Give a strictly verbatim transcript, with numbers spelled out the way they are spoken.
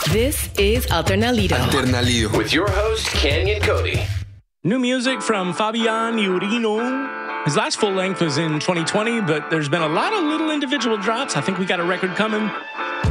This is Alternalido. Alternalido. With your host, Canyon Cody. New music from Fabian Urino. His last full length was in twenty twenty, but there's been a lot of little individual drops. I think we got a record coming